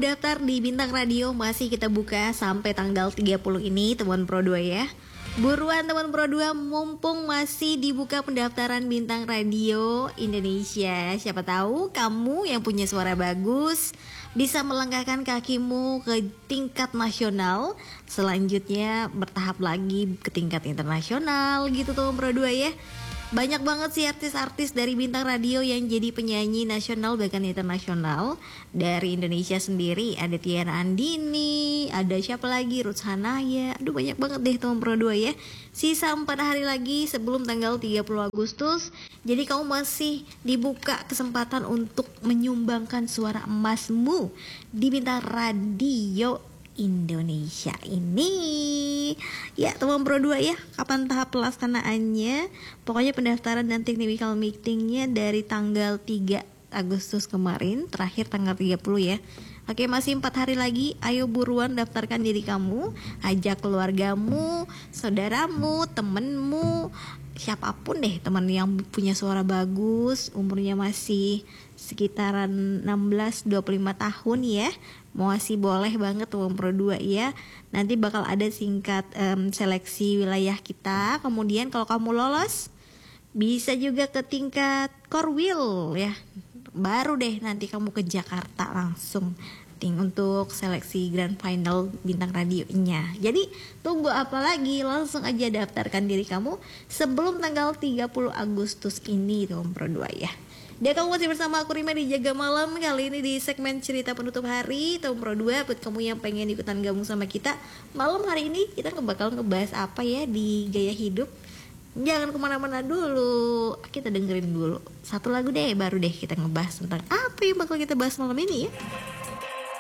daftar di Bintang Radio masih kita buka sampai tanggal 30 ini teman Pro 2 ya. Buruan teman Pro 2, mumpung masih dibuka pendaftaran Bintang Radio Indonesia. Siapa tahu kamu yang punya suara bagus bisa melangkahkan kakimu ke tingkat nasional. Selanjutnya bertahap lagi ke tingkat internasional gitu teman Pro 2 ya. Banyak banget sih artis-artis dari Bintang Radio yang jadi penyanyi nasional bahkan internasional. Dari Indonesia sendiri ada Tiara Andini, ada siapa lagi, Ruth Hanaya. Aduh banyak banget deh teman Pro 2 ya. Sisa 4 hari lagi sebelum tanggal 30 Agustus. Jadi kamu masih dibuka kesempatan untuk menyumbangkan suara emasmu di Bintang Radio Indonesia ini. Ya teman Pro 2 ya, kapan tahap pelaksanaannya? Pokoknya pendaftaran dan technical meetingnya dari tanggal 3 Agustus kemarin, terakhir tanggal 30 ya. Oke, masih 4 hari lagi. Ayo buruan daftarkan diri kamu, ajak keluargamu, saudaramu, temenmu, siapapun deh, teman yang punya suara bagus, umurnya masih sekitaran 16-25 tahun ya. Masih boleh banget teman Pro 2 ya. Nanti bakal ada singkat seleksi wilayah kita. Kemudian kalau kamu lolos bisa juga ke tingkat Korwil ya. Baru deh nanti kamu ke Jakarta langsung untuk seleksi grand final Bintang Radionya. Jadi tunggu apa lagi, langsung aja daftarkan diri kamu sebelum tanggal 30 Agustus ini teman Pro 2 ya. Dan kamu masih bersama aku Rima di Jaga Malam. Kali ini di segmen cerita penutup hari Tahun Pro 2. Buat kamu yang pengen ikutan gabung sama kita, malam hari ini kita bakal ngebahas apa ya di gaya hidup. Jangan kemana-mana dulu, kita dengerin dulu satu lagu deh, baru deh kita ngebahas tentang apa yang bakal kita bahas malam ini ya.